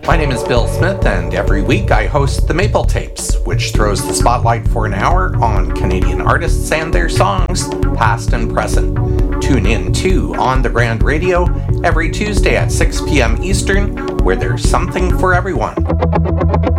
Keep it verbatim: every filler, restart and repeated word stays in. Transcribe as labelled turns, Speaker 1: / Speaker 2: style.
Speaker 1: My name is Bill Smith, and every week I host the Maple Tapes, which throws the spotlight for an hour on Canadian artists and their songs, past and present. Tune in to On the Grand Radio every Tuesday at six p.m. Eastern, where there's something for everyone.